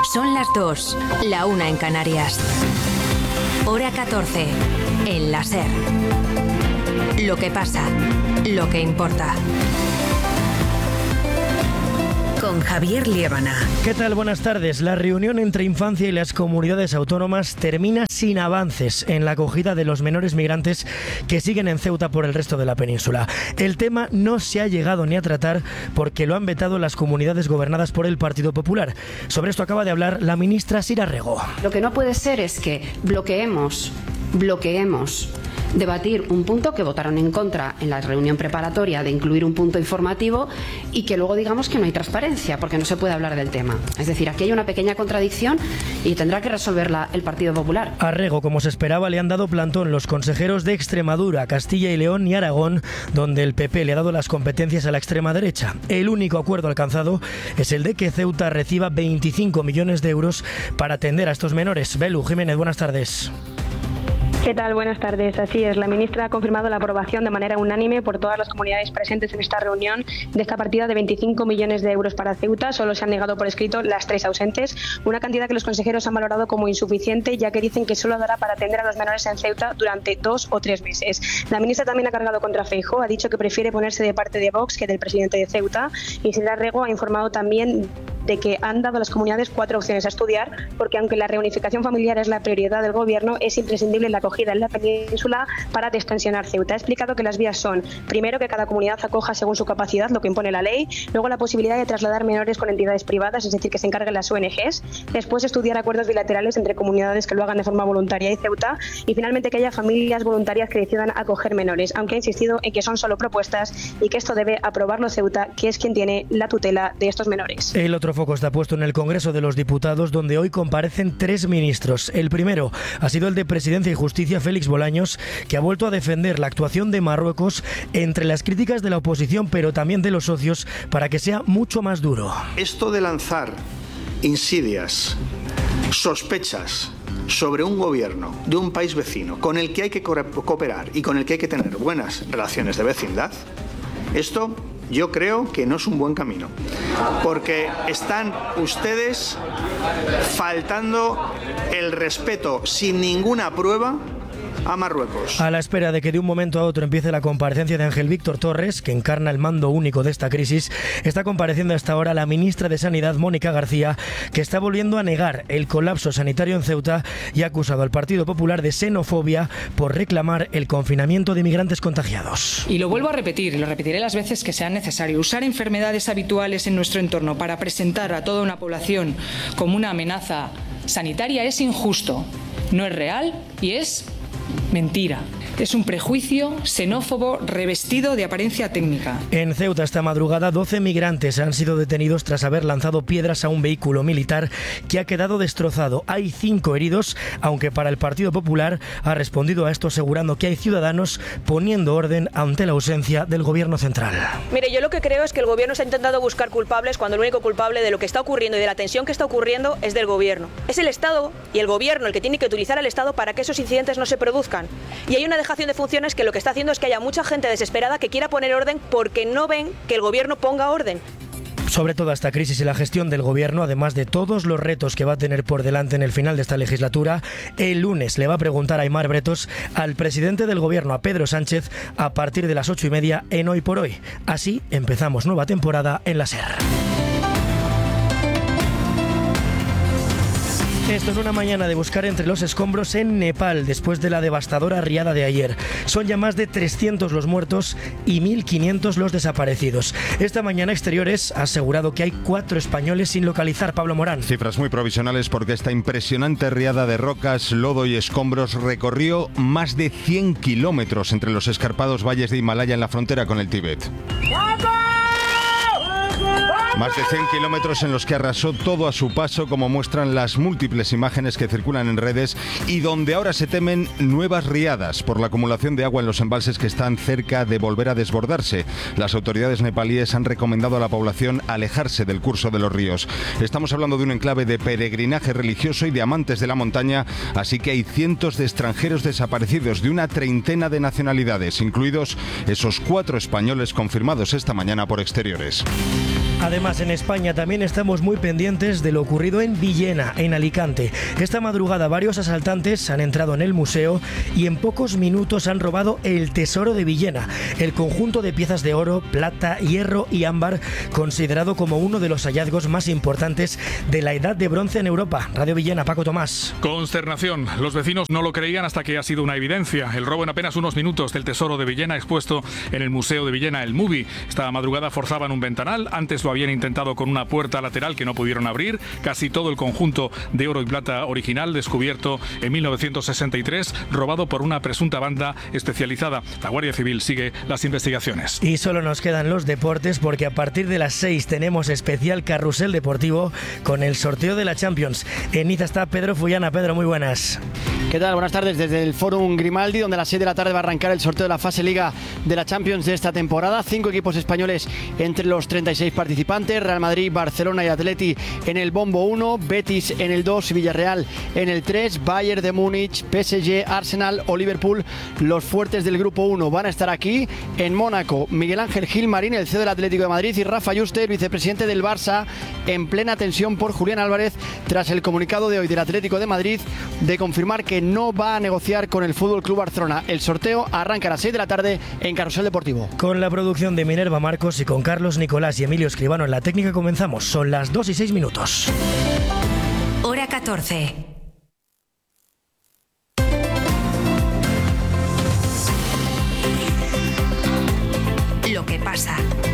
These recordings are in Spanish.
Son las 2, la 1 en Canarias. Hora 14, en la SER. Lo que pasa, lo que importa. Con Javier Liébana. ¿Qué tal? Buenas tardes. La reunión entre Infancia y las comunidades autónomas termina sin avances en la acogida de los menores migrantes que siguen en Ceuta por el resto de la península. El tema no se ha llegado ni a tratar porque lo han vetado las comunidades gobernadas por el Partido Popular. Sobre esto acaba de hablar la ministra Sira Rego. Lo que no puede ser es que bloqueemos debatir un punto que votaron en contra en la reunión preparatoria de incluir un punto informativo y que luego digamos que no hay transparencia porque no se puede hablar del tema. Es decir, aquí hay una pequeña contradicción y tendrá que resolverla el Partido Popular. A Rego, como se esperaba, le han dado plantón los consejeros de Extremadura, Castilla y León y Aragón, donde el PP le ha dado las competencias a la extrema derecha. El único acuerdo alcanzado es el de que Ceuta reciba 25 millones de euros para atender a estos menores. Belu Jiménez, buenas tardes. ¿Qué tal? Buenas tardes. Así es, la ministra ha confirmado la aprobación de manera unánime por todas las comunidades presentes en esta reunión de esta partida de 25 millones de euros para Ceuta. Solo se han negado por escrito las 3 ausentes, una cantidad que los consejeros han valorado como insuficiente, ya que dicen que solo dará para atender a los menores en Ceuta durante 2 o 3 meses. La ministra también ha cargado contra Feijóo, ha dicho que prefiere ponerse de parte de Vox que del presidente de Ceuta, y Sira Rego ha informado también de que han dado a las comunidades 4 opciones a estudiar, porque aunque la reunificación familiar es la prioridad del gobierno, es imprescindible la acogida en la península para destensionar Ceuta. Ha explicado que las vías son, primero, que cada comunidad acoja según su capacidad, lo que impone la ley, luego la posibilidad de trasladar menores con entidades privadas, es decir, que se encarguen las ONGs, después estudiar acuerdos bilaterales entre comunidades que lo hagan de forma voluntaria y Ceuta, y finalmente que haya familias voluntarias que decidan acoger menores, aunque ha insistido en que son solo propuestas y que esto debe aprobarlo Ceuta, que es quien tiene la tutela de estos menores. El otro foco está puesto en el Congreso de los Diputados, donde hoy comparecen 3 ministros. El primero ha sido el de Presidencia y Justicia, Félix Bolaños, que ha vuelto a defender la actuación de Marruecos entre las críticas de la oposición, pero también de los socios, para que sea mucho más duro. Esto de lanzar insidias, sospechas sobre un gobierno de un país vecino con el que hay que cooperar y con el que hay que tener buenas relaciones de vecindad, esto yo creo que no es un buen camino, porque están ustedes faltando el respeto sin ninguna prueba a Marruecos. A la espera de que de un momento a otro empiece la comparecencia de Ángel Víctor Torres, que encarna el mando único de esta crisis, está compareciendo hasta ahora la ministra de Sanidad, Mónica García, que está volviendo a negar el colapso sanitario en Ceuta y ha acusado al Partido Popular de xenofobia por reclamar el confinamiento de migrantes contagiados. Y lo vuelvo a repetir, y lo repetiré las veces que sea necesario. Usar enfermedades habituales en nuestro entorno para presentar a toda una población como una amenaza sanitaria es injusto, no es real y es mentira. Es un prejuicio xenófobo revestido de apariencia técnica. En Ceuta esta madrugada 12 migrantes han sido detenidos tras haber lanzado piedras a un vehículo militar que ha quedado destrozado. Hay 5 heridos, aunque para el Partido Popular ha respondido a esto asegurando que hay ciudadanos poniendo orden ante la ausencia del gobierno central. Mire, yo lo que creo es que el gobierno está intentando buscar culpables cuando el único culpable de lo que está ocurriendo y de la tensión que está ocurriendo es del gobierno. Es el Estado y el gobierno el que tiene que utilizar al Estado para que esos incidentes no se produzcan. Y hay una dejación de funciones que lo que está haciendo es que haya mucha gente desesperada que quiera poner orden porque no ven que el gobierno ponga orden. Sobre toda esta crisis y la gestión del gobierno, además de todos los retos que va a tener por delante en el final de esta legislatura, el lunes le va a preguntar a Aimar Bretos al presidente del gobierno, a Pedro Sánchez, a partir de las 8:30 en Hoy por Hoy. Así empezamos nueva temporada en la SER. Esto es una mañana de buscar entre los escombros en Nepal después de la devastadora riada de ayer. Son ya más de 300 los muertos y 1.500 los desaparecidos. Esta mañana Exteriores ha asegurado que hay 4 españoles sin localizar. Pablo Morán. Cifras muy provisionales porque esta impresionante riada de rocas, lodo y escombros recorrió más de 100 kilómetros entre los escarpados valles de Himalaya en la frontera con el Tíbet. Más de 100 kilómetros en los que arrasó todo a su paso, como muestran las múltiples imágenes que circulan en redes, y donde ahora se temen nuevas riadas por la acumulación de agua en los embalses que están cerca de volver a desbordarse. Las autoridades nepalíes han recomendado a la población alejarse del curso de los ríos. Estamos hablando de un enclave de peregrinaje religioso y de amantes de la montaña, así que hay cientos de extranjeros desaparecidos de una treintena de nacionalidades, incluidos esos 4 españoles confirmados esta mañana por Exteriores. Además, en España también estamos muy pendientes de lo ocurrido en Villena, en Alicante. Esta madrugada varios asaltantes han entrado en el museo y en pocos minutos han robado el tesoro de Villena, el conjunto de piezas de oro, plata, hierro y ámbar, considerado como uno de los hallazgos más importantes de la Edad de Bronce en Europa. Radio Villena, Paco Tomás. Consternación. Los vecinos no lo creían hasta que ha sido una evidencia. El robo en apenas unos minutos del tesoro de Villena expuesto en el Museo de Villena, el MUBI. Esta madrugada forzaban un ventanal. Antes lo habían intentado con una puerta lateral que no pudieron abrir. Casi todo el conjunto de oro y plata original, descubierto en 1963, robado por una presunta banda especializada. La Guardia Civil sigue las investigaciones. Y solo nos quedan los deportes, porque a partir de las 6 tenemos especial carrusel deportivo con el sorteo de la Champions. En Niza está Pedro Fullana. Pedro, muy buenas. ¿Qué tal? Buenas tardes desde el Fórum Grimaldi, donde a las 6 de la tarde va a arrancar el sorteo de la fase Liga de la Champions de esta temporada. 5 equipos españoles entre los 36 participantes: Real Madrid, Barcelona y Atleti en el bombo 1, Betis en el 2, Villarreal en el 3, Bayern de Múnich, PSG, Arsenal o Liverpool. Los fuertes del grupo 1 van a estar aquí en Mónaco: Miguel Ángel Gilmarín, el CEO del Atlético de Madrid, y Rafa Yuste, el vicepresidente del Barça, en plena tensión por Julián Álvarez tras el comunicado de hoy del Atlético de Madrid de confirmar que no va a negociar con el FC Barcelona. El sorteo arranca a las 6 de la tarde en Carrusel Deportivo. Con la producción de Minerva Marcos y con Carlos Nicolás y Emilio Escribano en la técnica comenzamos. Son las 2:06. Hora 14. Lo que pasa.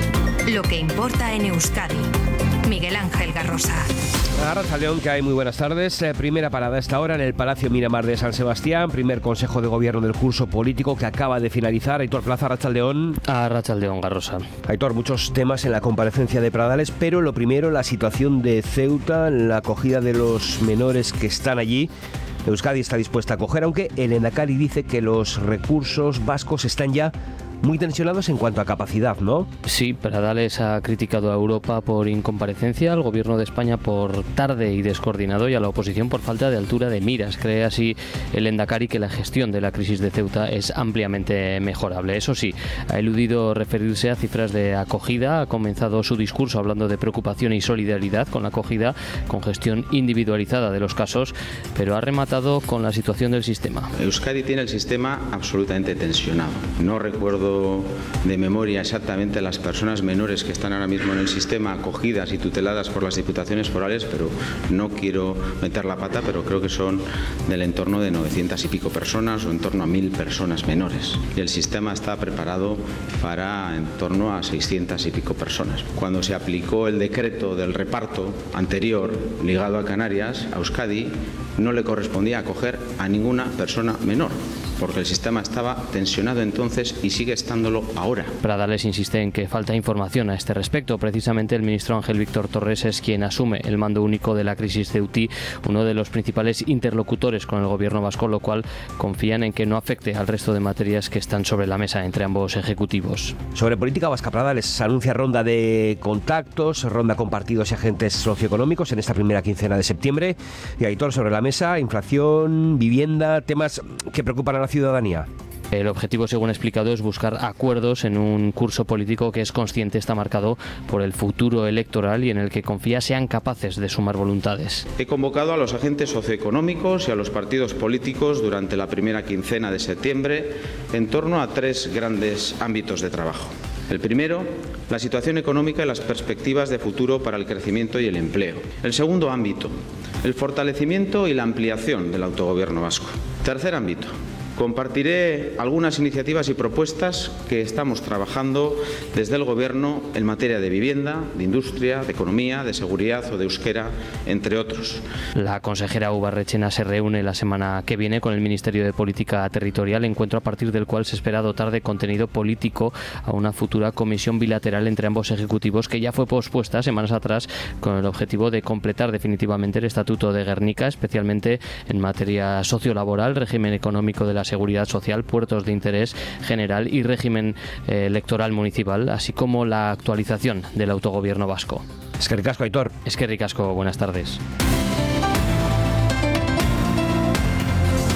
Lo que importa en Euskadi. Miguel Ángel Garrosa. Arratsaldeon, que hay muy buenas tardes. Primera parada a esta hora en el Palacio Miramar de San Sebastián. Primer consejo de gobierno del curso político que acaba de finalizar. Aitor Plaza, arratsaldeon. Arratsaldeon, Garrosa. Aitor, muchos temas en la comparecencia de Pradales, pero lo primero, la situación de Ceuta, la acogida de los menores que están allí. Euskadi está dispuesta a acoger, aunque el Endacari dice que los recursos vascos están ya muy tensionados en cuanto a capacidad, ¿no? Sí, Pradales ha criticado a Europa por incomparecencia, al gobierno de España por tarde y descoordinado y a la oposición por falta de altura de miras. Cree así el Endacari que la gestión de la crisis de Ceuta es ampliamente mejorable. Eso sí, ha eludido referirse a cifras de acogida. Ha comenzado su discurso hablando de preocupación y solidaridad con la acogida, con gestión individualizada de los casos, pero ha rematado con la situación del sistema. Euskadi tiene el sistema absolutamente tensionado. No recuerdo de memoria exactamente las personas menores que están ahora mismo en el sistema acogidas y tuteladas por las diputaciones forales, pero no quiero meter la pata, pero creo que son del entorno de 900 y pico personas o en torno a 1000 personas menores. Y el sistema está preparado para en torno a 600 y pico personas. Cuando se aplicó el decreto del reparto anterior ligado a Canarias, a Euskadi no le correspondía acoger a ninguna persona menor, porque el sistema estaba tensionado entonces y sigue estándolo ahora. Pradales insiste en que falta información a este respecto. Precisamente el ministro Ángel Víctor Torres es quien asume el mando único de la crisis ceutí, uno de los principales interlocutores con el gobierno vasco, lo cual confían en que no afecte al resto de materias que están sobre la mesa entre ambos ejecutivos. Sobre política vasca, Pradales anuncia ronda de contactos, ronda con partidos y agentes socioeconómicos en esta primera quincena de septiembre. Y Aitor, sobre la mesa, inflación, vivienda, temas que preocupan a la ciudadanía. El objetivo, según explicado, es buscar acuerdos en un curso político que es consciente está marcado por el futuro electoral y en el que confía sean capaces de sumar voluntades. He convocado a los agentes socioeconómicos y a los partidos políticos durante la primera quincena de septiembre en torno a 3 grandes ámbitos de trabajo. El primero, la situación económica y las perspectivas de futuro para el crecimiento y el empleo. El segundo ámbito, el fortalecimiento y la ampliación del autogobierno vasco. Tercer ámbito, compartiré algunas iniciativas y propuestas que estamos trabajando desde el Gobierno en materia de vivienda, de industria, de economía, de seguridad o de euskera, entre otros. La consejera Ubarretxena se reúne la semana que viene con el Ministerio de Política Territorial, encuentro a partir del cual se espera dotar de contenido político a una futura comisión bilateral entre ambos ejecutivos que ya fue pospuesta semanas atrás con el objetivo de completar definitivamente el Estatuto de Gernika, especialmente en materia sociolaboral, régimen económico de la seguridad social, puertos de interés general y régimen electoral municipal, así como la actualización del autogobierno vasco. Eskerrik asko, Aitor. Eskerrik asko, buenas tardes.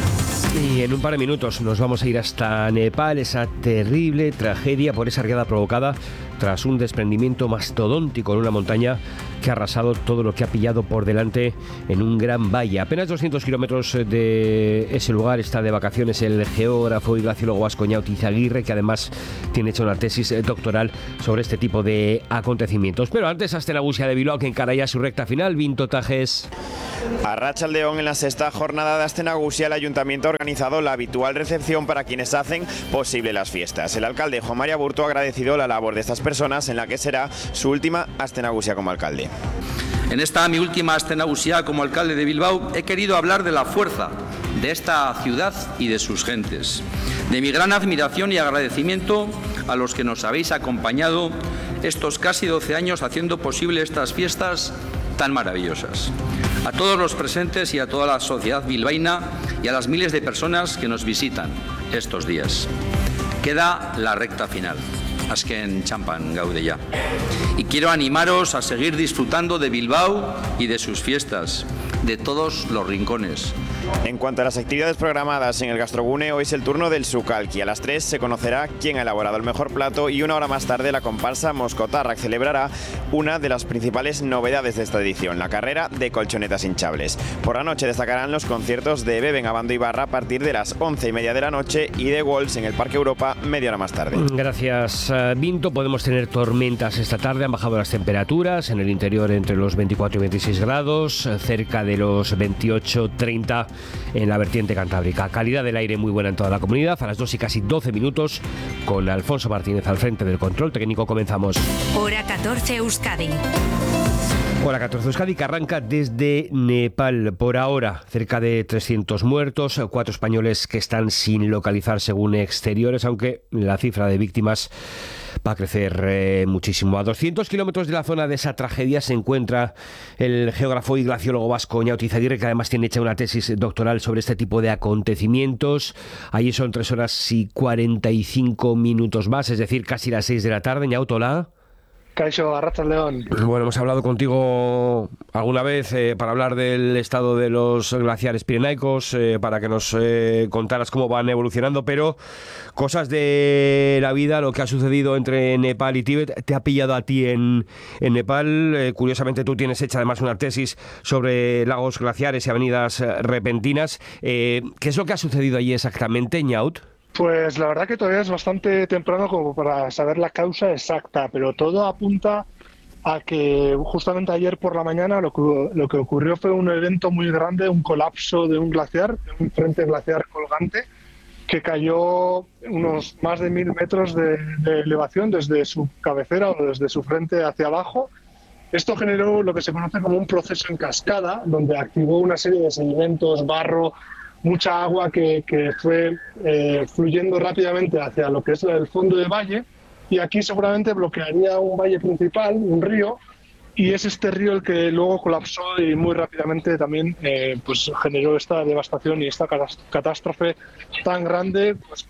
Y en un par de minutos nos vamos a ir hasta Nepal, esa terrible tragedia por esa riada provocada tras un desprendimiento mastodóntico en una montaña que ha arrasado todo lo que ha pillado por delante en un gran valle. Apenas 200 kilómetros de ese lugar está de vacaciones el geógrafo y glaciólogo vasco Ñaut Izaguirre, que además tiene hecho una tesis doctoral sobre este tipo de acontecimientos. Pero antes, Aste Nagusia de Bilbao, que encara ya su recta final. Vinto Tajes. Arratsaldeon, en la sexta jornada de Aste Nagusia, el ayuntamiento ha organizado la habitual recepción para quienes hacen posible las fiestas. El alcalde Juan María Burto ha agradecido la labor de estas personas en la que será su última Aste Nagusia como alcalde. En esta mi última Aste Nagusia como alcalde de Bilbao he querido hablar de la fuerza de esta ciudad y de sus gentes, de mi gran admiración y agradecimiento a los que nos habéis acompañado estos casi 12 años haciendo posible estas fiestas tan maravillosas. A todos los presentes y a toda la sociedad bilbaína y a las miles de personas que nos visitan estos días. Queda la recta final. Azken txampan gaude ya. Y quiero animaros a seguir disfrutando de Bilbao y de sus fiestas, de todos los rincones. En cuanto a las actividades programadas en el Gastrogune, hoy es el turno del Sukalki. A las 3 se conocerá quién ha elaborado el mejor plato y una hora más tarde la comparsa Moscotarrak celebrará una de las principales novedades de esta edición, la carrera de colchonetas hinchables. Por la noche destacarán los conciertos de Beben, Abando y Barra a partir de las 11:30 de la noche y de Walls en el Parque Europa media hora más tarde. Gracias, Vinto. Podemos tener tormentas esta tarde. Han bajado las temperaturas en el interior entre los 24 y 26 grados, cerca de los 28-30 en la vertiente cantábrica. Calidad del aire muy buena en toda la comunidad. A las 2 y casi 12 minutos, con Alfonso Martínez al frente del control técnico, comenzamos. Hora 14 Euskadi. Hora 14 Euskadi, que arranca desde Nepal. Por ahora, cerca de 300 muertos, 4 españoles que están sin localizar según exteriores, aunque la cifra de víctimas va a crecer muchísimo. A 200 kilómetros de la zona de esa tragedia se encuentra el geógrafo y glaciólogo vasco Ñaut Izaguirre, que además tiene hecha una tesis doctoral sobre este tipo de acontecimientos. Allí son 3 horas y 45 minutos más, es decir, casi las 6 de la tarde. Ñaut, hola. Caixo, Arratsaldeon. Bueno, hemos hablado contigo alguna vez para hablar del estado de los glaciares pirenaicos, para que nos contaras cómo van evolucionando, pero cosas de la vida, lo que ha sucedido entre Nepal y Tíbet, te ha pillado a ti en Nepal. Curiosamente, tú tienes hecha además una tesis sobre lagos glaciares y avenidas repentinas. ¿Qué es lo que ha sucedido allí exactamente, Ñaut? Pues la verdad que todavía es bastante temprano como para saber la causa exacta, pero todo apunta a que justamente ayer por la mañana lo que ocurrió fue un evento muy grande, un colapso de un glaciar, de un frente glaciar colgante, que cayó unos más de 1000 metros de elevación desde su cabecera o desde su frente hacia abajo. Esto generó lo que se conoce como un proceso en cascada, donde activó una serie de sedimentos, barro, mucha agua que fue fluyendo rápidamente hacia lo que es el fondo del valle, y aquí seguramente bloquearía un valle principal, un río, y es este río el que luego colapsó y muy rápidamente también pues generó esta devastación y esta catástrofe tan grande, pues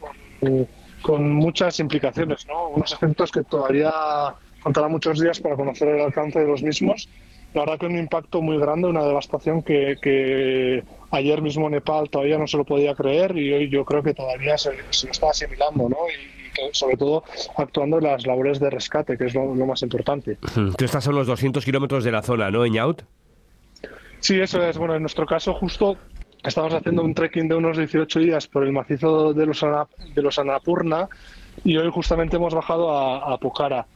con muchas implicaciones, ¿no? Unos efectos que todavía faltarán muchos días para conocer el alcance de los mismos. La verdad que un impacto muy grande, una devastación que ayer mismo Nepal todavía no se lo podía creer, y hoy yo creo que todavía se lo está asimilando, ¿no? Y que sobre todo actuando en las labores de rescate, que es lo más importante. Tú estás a unos 200 kilómetros de la zona, ¿no, Ñaut? Sí, eso es. Bueno, en nuestro caso justo estamos haciendo un trekking de unos 18 días por el macizo de los Annapurna, y hoy justamente hemos bajado a Pokhara.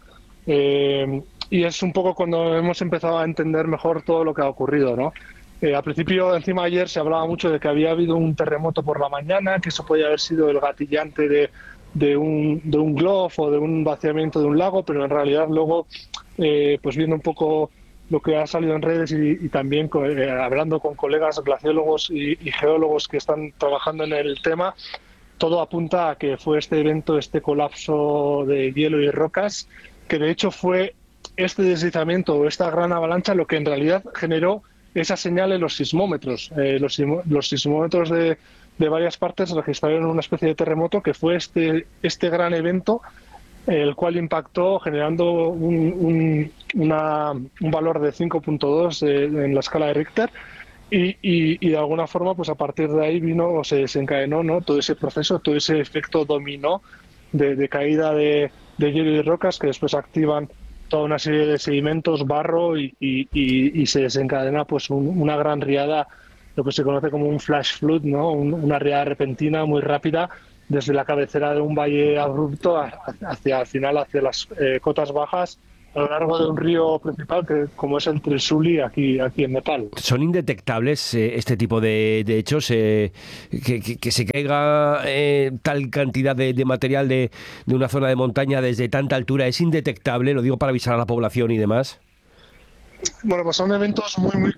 Y es un poco cuando hemos empezado a entender mejor todo lo que ha ocurrido, ¿no? Al principio, encima ayer se hablaba mucho de que había habido un terremoto por la mañana, que eso podía haber sido el gatillante de un globo o de un vaciamiento de un lago, pero en realidad luego, pues viendo un poco lo que ha salido en redes y también hablando con colegas glaciólogos y geólogos que están trabajando en el tema, todo apunta a que fue este evento, este colapso de hielo y rocas, que de hecho fue este deslizamiento o esta gran avalancha lo que en realidad generó esa señal en los sismómetros. Los sismómetros de varias partes registraron una especie de terremoto que fue este gran evento, el cual impactó generando un valor de 5.2 en la escala de Richter, Y de alguna forma, pues a partir de ahí vino o se desencadenó, ¿no?, todo ese proceso, todo ese efecto dominó de caída de hielo y rocas que después activan toda una serie de sedimentos, barro y se desencadena pues una gran riada, lo que se conoce como un flash flood, ¿no?, una riada repentina muy rápida desde la cabecera de un valle abrupto hacia al final hacia las cotas bajas a lo largo de un río principal que como es el Trisuli aquí en Nepal. ¿Son indetectables este tipo de hechos? Que se caiga tal cantidad de material de una zona de montaña desde tanta altura, ¿es indetectable? Lo digo para avisar a la población y demás. Bueno, pues son eventos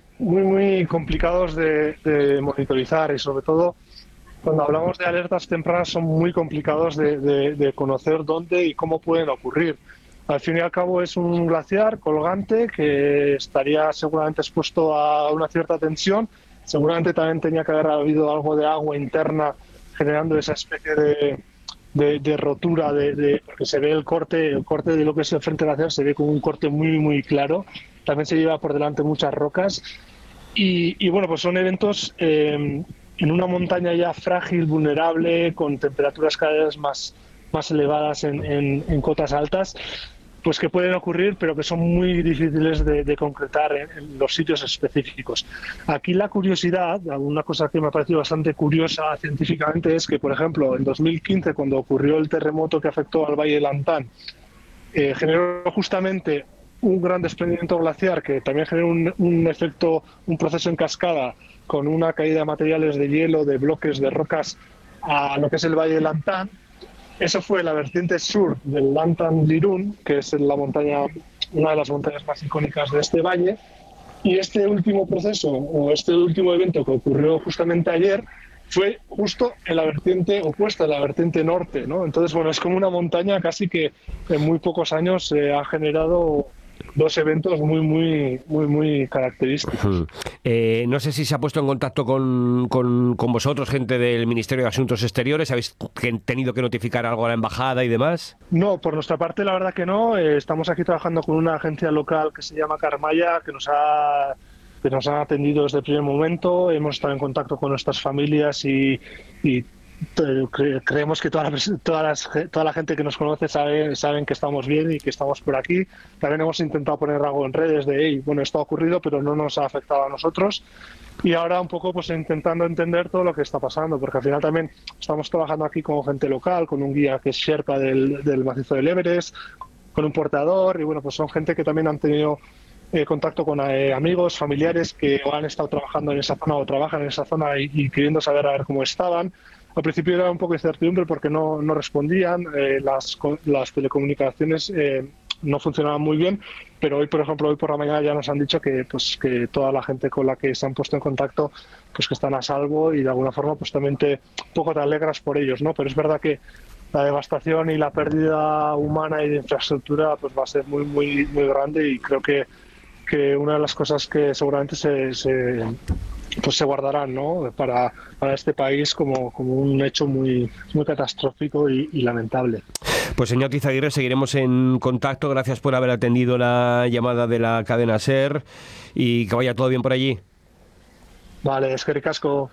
muy complicados de monitorizar y sobre todo cuando hablamos de alertas tempranas son muy complicados de conocer dónde y cómo pueden ocurrir. Al fin y al cabo es un glaciar colgante que estaría seguramente expuesto a una cierta tensión. Seguramente también tenía que haber habido algo de agua interna generando esa especie de rotura, porque se ve el corte de lo que es el frente glaciar, se ve como un corte muy claro. También se lleva por delante muchas rocas. Y bueno, pues son eventos en una montaña ya frágil, vulnerable, con temperaturas cada vez más elevadas en cotas altas, pues que pueden ocurrir, pero que son muy difíciles de concretar en los sitios específicos. Aquí la curiosidad, una cosa que me ha parecido bastante curiosa científicamente, es que, por ejemplo, en 2015, cuando ocurrió el terremoto que afectó al Valle de Lantán, generó justamente un gran desprendimiento glaciar que también generó un efecto, un proceso en cascada con una caída de materiales de hielo, de bloques, de rocas a lo que es el Valle de Lantán. Eso fue la vertiente sur del Lantán Lirún, que es una de las montañas más icónicas de este valle. Y este último proceso, o este último evento que ocurrió justamente ayer, fue justo en la vertiente opuesta, en la vertiente norte, ¿no? Entonces, bueno, es como una montaña casi que en muy pocos años ha generado dos eventos muy característicos. No sé si se ha puesto en contacto con vosotros, gente del Ministerio de Asuntos Exteriores. ¿Habéis tenido que notificar algo a la embajada y demás? No, por nuestra parte la verdad que no. Estamos aquí trabajando con una agencia local que se llama Carmaya, que nos ha atendido desde el primer momento. Hemos estado en contacto con nuestras familias y creemos que toda la gente que nos conoce saben que estamos bien y que estamos por aquí. También hemos intentado poner algo en redes de bueno, esto ha ocurrido pero no nos ha afectado a nosotros, y ahora un poco pues intentando entender todo lo que está pasando, porque al final también estamos trabajando aquí con gente local, con un guía que es Sherpa del macizo del Everest, con un portador, y bueno, pues son gente que también han tenido contacto con amigos, familiares que han estado trabajando en esa zona o trabajan en esa zona y queriendo saber a ver cómo estaban. Al principio era un poco de incertidumbre porque no respondían, las telecomunicaciones no funcionaban muy bien, pero hoy, por ejemplo, hoy por la mañana ya nos han dicho que toda la gente con la que se han puesto en contacto pues que están a salvo, y de alguna forma pues también un poco te alegras por ellos, ¿no? Pero es verdad que la devastación y la pérdida humana y de infraestructura pues va a ser muy grande, y creo que una de las cosas que seguramente se guardarán, ¿no?, para este país como un hecho muy catastrófico y lamentable. Pues señor Tizaguirre, seguiremos en contacto. Gracias por haber atendido la llamada de la cadena SER y que vaya todo bien por allí. Vale, eskerrik asko.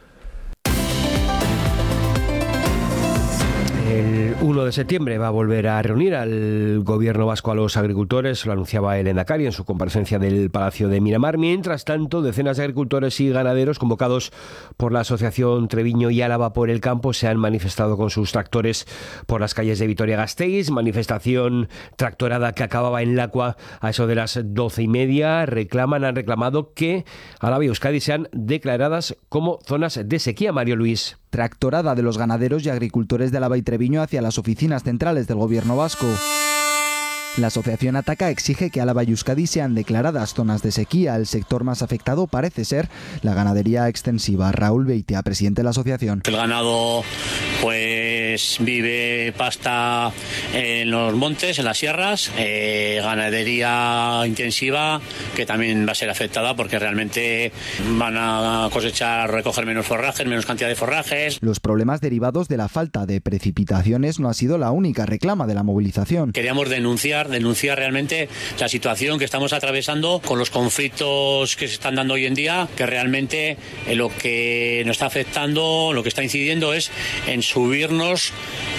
El 1 de septiembre va a volver a reunir al gobierno vasco a los agricultores, lo anunciaba el Endacari en su comparecencia del Palacio de Miramar. Mientras tanto, decenas de agricultores y ganaderos convocados por la Asociación Treviño y Álava por el Campo se han manifestado con sus tractores por las calles de Vitoria-Gasteiz. Manifestación tractorada que acababa en Lacua a eso de las 12:30. Han reclamado que Álava y Euskadi sean declaradas como zonas de sequía. Mario Luis. Tractorada de los ganaderos y agricultores de Álava y Treviño hacia las oficinas centrales del gobierno vasco. La asociación Ataca exige que Álava y Euskadi sean declaradas zonas de sequía. El sector más afectado parece ser la ganadería extensiva. Raúl Beitia, presidente de la asociación. El ganado pues vive, pasta en los montes, en las sierras, ganadería intensiva que también va a ser afectada porque realmente van a cosechar, recoger menos forrajes, menos cantidad de forrajes. Los problemas derivados de la falta de precipitaciones no ha sido la única reclama de la movilización. Queríamos denunciar denunciar realmente la situación que estamos atravesando con los conflictos que se están dando hoy en día, que realmente lo que nos está afectando, lo que está incidiendo es en subirnos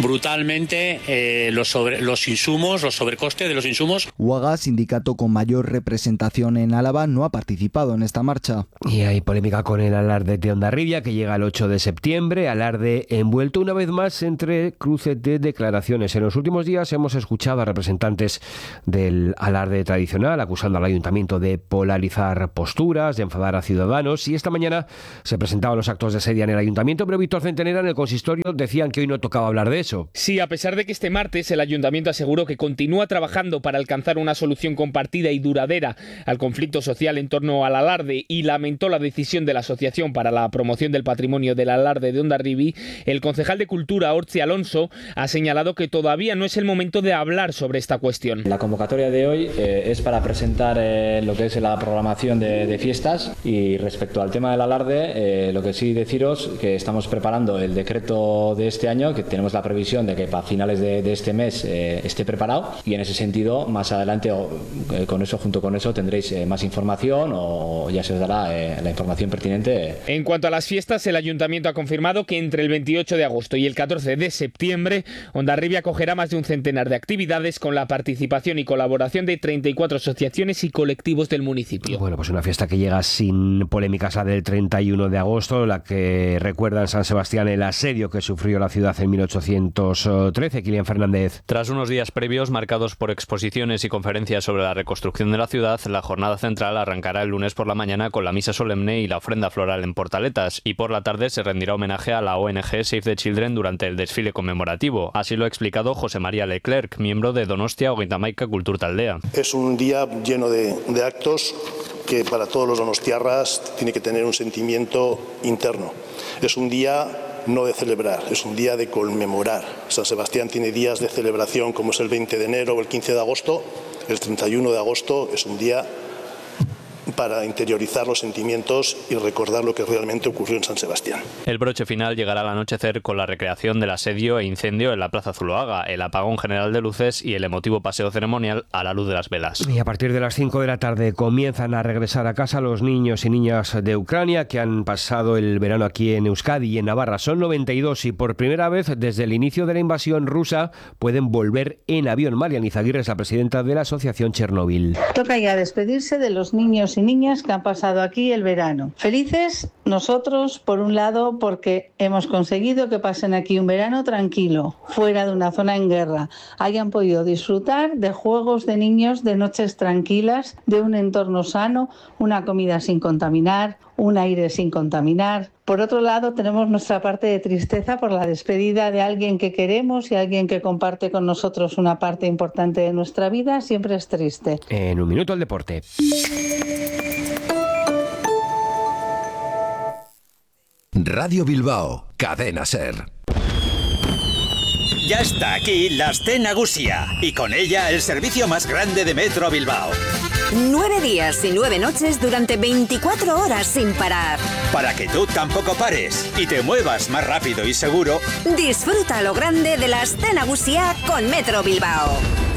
brutalmente los insumos, los sobrecostes de los insumos. UAGA, sindicato con mayor representación en Álava, no ha participado en esta marcha. Y hay polémica con el alarde de Hondarribia, que llega el 8 de septiembre, alarde envuelto una vez más entre cruces de declaraciones. En los últimos días hemos escuchado a representantes del alarde tradicional acusando al ayuntamiento de polarizar posturas, de enfadar a ciudadanos, y esta mañana se presentaban los actos de sedia en el ayuntamiento, pero Víctor Centenera en el consistorio decían que hoy no tocaba hablar de eso. Sí, a pesar de que este martes el ayuntamiento aseguró que continúa trabajando para alcanzar una solución compartida y duradera al conflicto social en torno al alarde y lamentó la decisión de la Asociación para la Promoción del Patrimonio del Alarde de Hondarribia, el concejal de Cultura, Ortzi Alonso, ha señalado que todavía no es el momento de hablar sobre esta cuestión. La convocatoria de hoy es para presentar lo que es la programación de fiestas, y respecto al tema del alarde, lo que sí deciros que estamos preparando el decreto de este año, que tenemos la previsión de que para finales de este mes esté preparado, y en ese sentido más adelante junto con eso tendréis más información, o ya se os dará la información pertinente. En cuanto a las fiestas, el ayuntamiento ha confirmado que entre el 28 de agosto y el 14 de septiembre Hondarribia acogerá más de un centenar de actividades con la participación y colaboración de 34 asociaciones y colectivos del municipio. Bueno, pues una fiesta que llega sin polémicas, la del 31 de agosto, la que recuerda en San Sebastián el asedio que sufrió la ciudad en 1813. Kilian Fernández. Tras unos días previos marcados por exposiciones y conferencias sobre la reconstrucción de la ciudad, la jornada central arrancará el lunes por la mañana con la misa solemne y la ofrenda floral en Portaletas, y por la tarde se rendirá homenaje a la ONG Save the Children durante el desfile conmemorativo. Así lo ha explicado José María Leclerc, miembro de Donostia Hogeita-Hamaika Kulturtaldea. Es un día lleno de actos que para todos los donostiarras tiene que tener un sentimiento interno. Es un día no de celebrar, es un día de conmemorar. San Sebastián tiene días de celebración como es el 20 de enero o el 15 de agosto. El 31 de agosto es un día para interiorizar los sentimientos y recordar lo que realmente ocurrió en San Sebastián. El broche final llegará al anochecer con la recreación del asedio e incendio en la Plaza Zuloaga, el apagón general de luces y el emotivo paseo ceremonial a la luz de las velas. Y a partir de las 5 de la tarde comienzan a regresar a casa los niños y niñas de Ucrania que han pasado el verano aquí en Euskadi y en Navarra. Son 92 y por primera vez desde el inicio de la invasión rusa pueden volver en avión. Marian Izaguirre es la presidenta de la asociación Chernobyl. Toca ya despedirse de los niños y niñas que han pasado aquí el verano. Felices nosotros, por un lado, porque hemos conseguido que pasen aquí un verano tranquilo, fuera de una zona en guerra, hayan podido disfrutar de juegos de niños, de noches tranquilas, de un entorno sano, una comida sin contaminar, un aire sin contaminar. Por otro lado, tenemos nuestra parte de tristeza por la despedida de alguien que queremos y alguien que comparte con nosotros una parte importante de nuestra vida. Siempre es triste. En un minuto el deporte. Radio Bilbao, Cadena SER. Ya está aquí la Aste Nagusia y con ella el servicio más grande de Metro Bilbao. 9 días y 9 noches durante 24 horas sin parar. Para que tú tampoco pares y te muevas más rápido y seguro. Disfruta a lo grande de la Aste Nagusia con Metro Bilbao.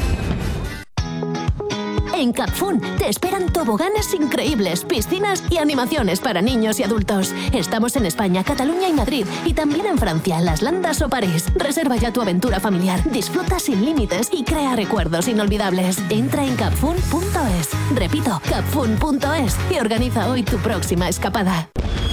En Capfun te esperan toboganes increíbles, piscinas y animaciones para niños y adultos. Estamos en España, Cataluña y Madrid, y también en Francia, Las Landas o París. Reserva ya tu aventura familiar, disfruta sin límites y crea recuerdos inolvidables. Entra en capfun.es. Repito, capfun.es y organiza hoy tu próxima escapada.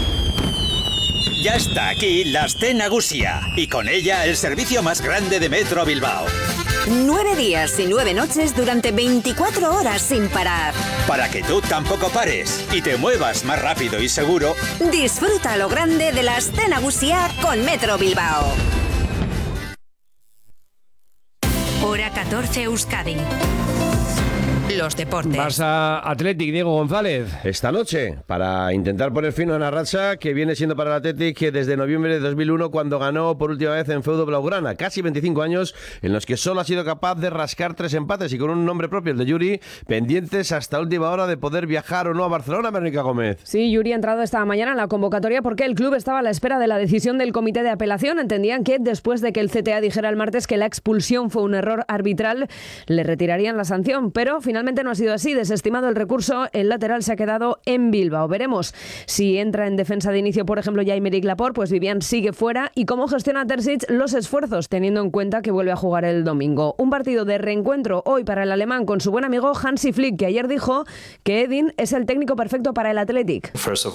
Ya está aquí la Aste Nagusia y con ella el servicio más grande de Metro Bilbao. 9 días y 9 noches durante 24 horas sin parar. Para que tú tampoco pares y te muevas más rápido y seguro. Disfruta a lo grande de la Aste Nagusia con Metro Bilbao. Hora 14 Euskadi. los deportes. Barça Athletic, Diego González. Esta noche, para intentar poner fin a una racha que viene siendo para el Athletic desde noviembre de 2001, cuando ganó por última vez en feudo blaugrana. Casi 25 años en los que solo ha sido capaz de rascar 3 empates y con un nombre propio, el de Yuri, pendientes hasta última hora de poder viajar o no a Barcelona. Verónica Gómez. Sí, Yuri ha entrado esta mañana en la convocatoria porque el club estaba a la espera de la decisión del comité de apelación. Entendían que después de que el CTA dijera el martes que la expulsión fue un error arbitral, le retirarían la sanción, pero finalmente no ha sido así. Desestimado el recurso, el lateral se ha quedado en Bilbao. Veremos si entra en defensa de inicio, por ejemplo, ya Aymeric Laporte, pues Vivian sigue fuera, y cómo gestiona Terzic los esfuerzos, teniendo en cuenta que vuelve a jugar el domingo. Un partido de reencuentro hoy para el alemán con su buen amigo Hansi Flick, que ayer dijo que Edin es el técnico perfecto para el Athletic.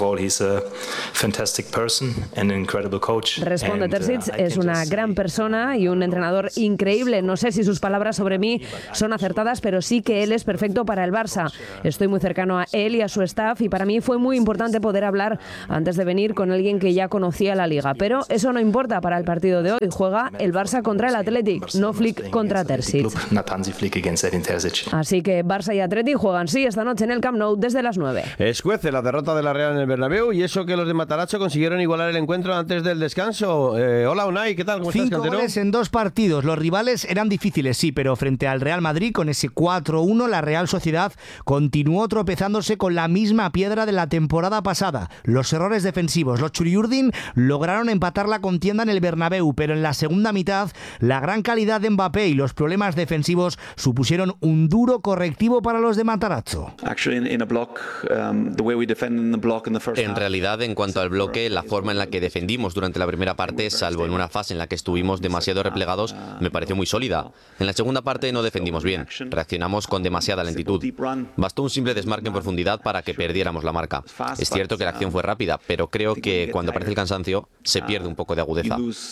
Responde Terzic, es una gran persona y un entrenador increíble. No sé si sus palabras sobre mí son acertadas, pero sí que él es perfecto para el Barça. Estoy muy cercano a él y a su staff y para mí fue muy importante poder hablar antes de venir con alguien que ya conocía la liga. Pero eso no importa para el partido de hoy. Juega el Barça contra el Athletic, no Flick contra Terzic. Así que Barça y Athletic juegan sí esta noche en el Camp Nou desde las 9. Escuece la derrota de la Real en el Bernabéu y eso que los de Matarazzo consiguieron igualar el encuentro antes del descanso. Hola Unai, ¿qué tal? ¿Cómo estás, 5 goles en 2 partidos. Los rivales eran difíciles, sí, pero frente al Real Madrid con ese 4-1, la Real Sociedad continuó tropezándose con la misma piedra de la temporada pasada. Los errores defensivos. Los Churiurdin lograron empatar la contienda en el Bernabéu, pero en la segunda mitad la gran calidad de Mbappé y los problemas defensivos supusieron un duro correctivo para los de Matarazzo. En realidad, en cuanto al bloque, la forma en la que defendimos durante la primera parte, salvo en una fase en la que estuvimos demasiado replegados, me pareció muy sólida. En la segunda parte no defendimos bien, reaccionamos con demasiada lentitud. Bastó un simple desmarque en profundidad para que perdiéramos la marca. Es cierto que la acción fue rápida, pero creo que cuando aparece el cansancio se pierde un poco de agudeza.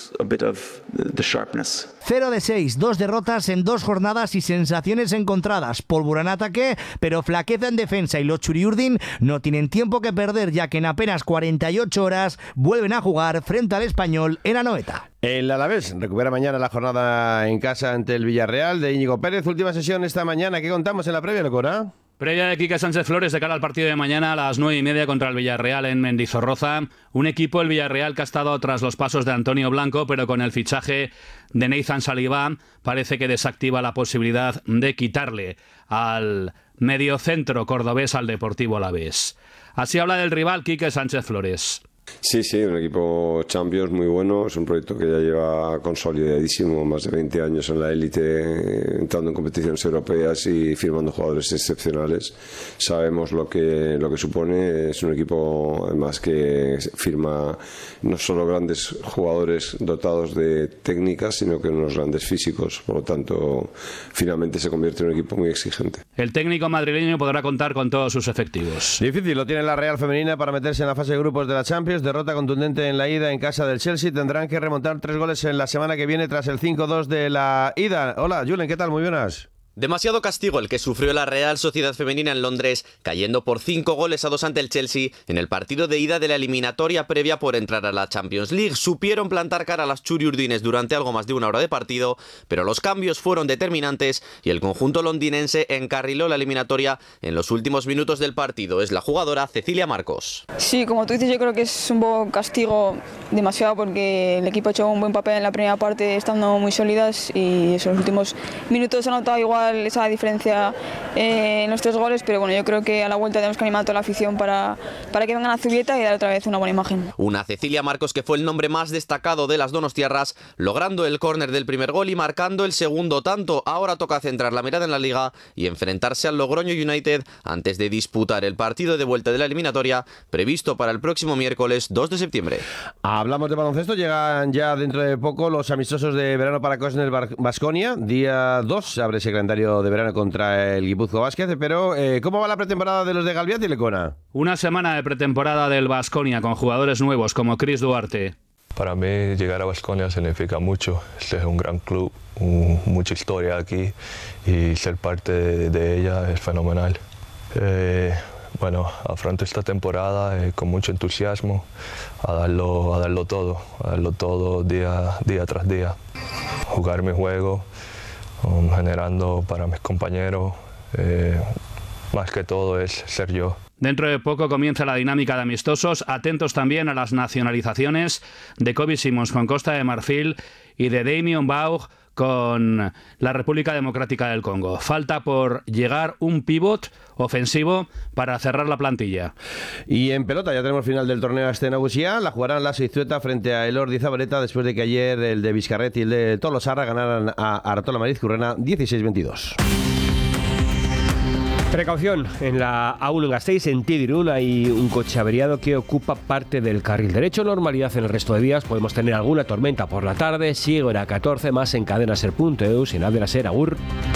0 de 6, 2 derrotas en 2 jornadas y sensaciones encontradas. Pólvora en ataque, pero flaqueza en defensa, y los Churiurdin no tienen tiempo que perder, ya que en apenas 48 horas vuelven a jugar frente al Español en Anoeta. El Alavés recupera mañana la jornada en casa ante el Villarreal de Íñigo Pérez. Última sesión esta mañana. ¿Qué contamos en la previa, Locora? Previa de Quique Sánchez Flores de cara al partido de mañana a las 9:30 contra el Villarreal en Mendizorroza. Un equipo, el Villarreal, que ha estado tras los pasos de Antonio Blanco, pero con el fichaje de Nathan Saliba parece que desactiva la posibilidad de quitarle al mediocentro cordobés al Deportivo Alavés. Así habla del rival Quique Sánchez Flores. Sí, un equipo Champions muy bueno, es un proyecto que ya lleva consolidadísimo, más de 20 años en la élite, entrando en competiciones europeas y firmando jugadores excepcionales. Sabemos lo que supone, es un equipo además que firma no solo grandes jugadores dotados de técnicas, sino que unos grandes físicos, por lo tanto finalmente se convierte en un equipo muy exigente. El técnico madrileño podrá contar con todos sus efectivos. Difícil lo tiene la Real Femenina para meterse en la fase de grupos de la Champions. Derrota contundente en la ida en casa del Chelsea. Tendrán que remontar 3 goles en la semana que viene tras el 5-2 de la ida. Hola, Julen, ¿qué tal? Muy buenas. Demasiado castigo el que sufrió la Real Sociedad Femenina en Londres, cayendo por 5-2 ante el Chelsea en el partido de ida de la eliminatoria previa por entrar a la Champions League. Supieron plantar cara a las Churiurdines durante algo más de una hora de partido, pero los cambios fueron determinantes y el conjunto londinense encarriló la eliminatoria en los últimos minutos del partido. Es la jugadora Cecilia Marcos. Sí, como tú dices, yo creo que es un poco castigo, demasiado, porque el equipo ha hecho un buen papel en la primera parte, estando muy sólidas, y en los últimos minutos se ha notado igual esa diferencia en los 3 goles, pero bueno, yo creo que a la vuelta tenemos que animar a toda la afición para que vengan a Zubieta y dar otra vez una buena imagen. Una Cecilia Marcos que fue el nombre más destacado de las donostiarras, logrando el córner del primer gol y marcando el segundo tanto. Ahora toca centrar la mirada en la Liga y enfrentarse al Logroño United antes de disputar el partido de vuelta de la eliminatoria previsto para el próximo miércoles 2 de septiembre. Hablamos de baloncesto, llegan ya dentro de poco los amistosos de verano para Cosner Baskonia. Día 2 se abre ese calendario de verano contra el Guipúzcoa Basket, pero ¿cómo va la pretemporada de los de Galbiati y Lecona? Una semana de pretemporada del Baskonia con jugadores nuevos como Chris Duarte. Para mí llegar a Baskonia significa mucho. Este es un gran club, mucha historia aquí, y ser parte de ella es fenomenal. Bueno, afronto esta temporada con mucho entusiasmo, a darlo todo día tras día. Jugar mi juego, generando para mis compañeros Más que todo es ser yo. Dentro de poco comienza la dinámica de amistosos, atentos también a las nacionalizaciones de Kobe Simons con Costa de Marfil y de Damien Baugh con la República Democrática del Congo. Falta por llegar un pívot ofensivo para cerrar la plantilla. Y en pelota ya tenemos final del torneo Asten Nagusia. La jugarán la Seizueta frente a Elordi Zabaleta después de que ayer el de Vizcarret y el de Tolosarra ganaran a Artola Marizcurrena 16-22. Precaución, en la A1 en Gasteiz, en Tidirún, hay un coche averiado que ocupa parte del carril derecho. Normalidad en el resto de días, podemos tener alguna tormenta por la tarde. Sigue hora 14, más en cadenaser.eus, en Adelaser, agur.